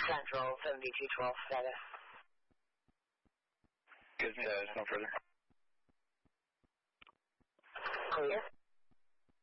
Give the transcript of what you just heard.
Central 7212 status. Good status, no further. Clear.